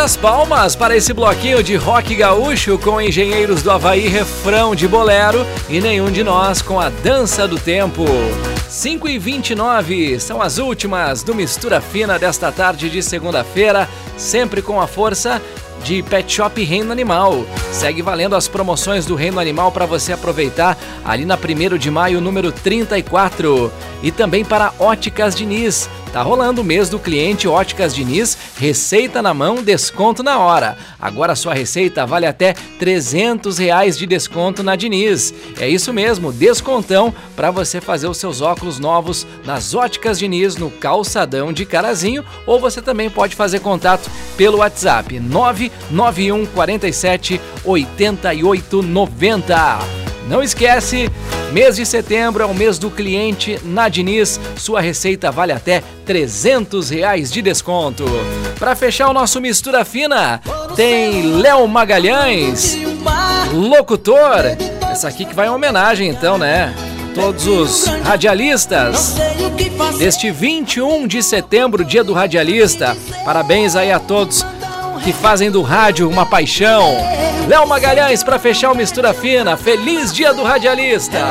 Muitas palmas para esse bloquinho de rock gaúcho com Engenheiros do Havaí, refrão de bolero e Nenhum de Nós com a Dança do Tempo. 5h29 são as últimas do Mistura Fina desta tarde de segunda-feira, sempre com a força de Pet Shop Reino Animal. Segue valendo as promoções do Reino Animal para você aproveitar ali na 1º de maio, número 34. E também para Óticas Diniz. Tá rolando o mês do cliente Óticas Diniz, receita na mão, desconto na hora. Agora sua receita vale até R$300 de desconto na Diniz. É isso mesmo, descontão para você fazer os seus óculos novos nas Óticas Diniz, no Calçadão de Carazinho, ou você também pode fazer contato pelo WhatsApp 991 47 88 90. Não esquece, mês de setembro é o mês do cliente na Diniz. Sua receita vale até R$300 de desconto. Para fechar o nosso Mistura Fina, tem Léo Magalhães, locutor. Essa aqui que vai em homenagem então, né? Todos os radialistas deste 21 de setembro, dia do radialista. Parabéns aí a todos que fazem do rádio uma paixão. Léo Magalhães para fechar o Mistura Fina. Feliz Dia do Radialista!